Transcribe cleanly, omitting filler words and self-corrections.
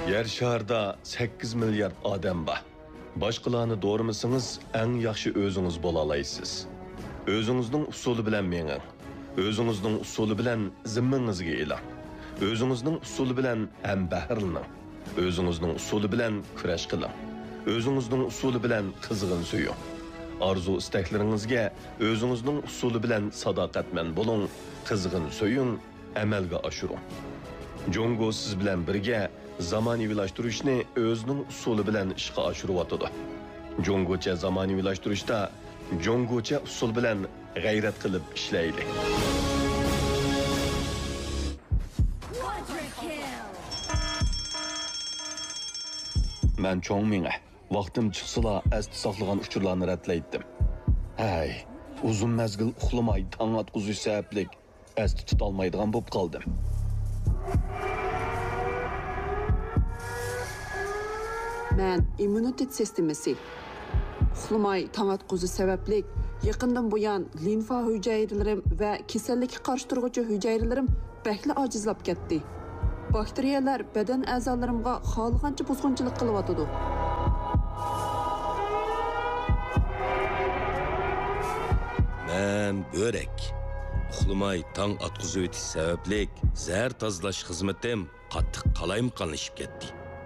Yer şarda 8 milyard odam bor. Boshqalarni doğramasangiz, eng yaxshi o'zingiz bo'la olasiz. O'zingizning usuli bilan menging. O'zingizning usuli bilan zimmangizga e'lon. O'zingizning usuli bilan ham bahrlaning. O'zingizning usuli bilan kurash qiling. O'zingizning usuli bilan qizg'in suying. Arzu istaklaringizga o'zingizning usuli bilan sadoqatman bo'ling, qizg'in suying, amalga oshiring. Jongo siz bilan birga zamonaviylashtirishni o'zining usuli bilan ishga oshiryotdi. Jongocha zamonaviylashtirishda jongocha usul bilan g'ayrat qilib ishlaylik. Men cho'ngminga vaqtim chiqsala asti saqlagan uchurlarni ratlaydim. Hay, uzun mezgil uxlamay tong atquzish sabablik asti tutolmaydigan bo'lib qoldim. Men immunitet sistemasi uxlamay tong atquzish sabablik yaqindan buyon limfa hujayralarim va kasallikka qarshi turuvchi hujayralarim bakli ojizlab ketdi. Bakteriyalar badan a'zolarimga xohlagancha buzg'unchilik qilyotdi. Men börek. Uxlamay tong atquzish sabablik zahar tozalash xizmatim qattiq qalayimqonlashib ketdi.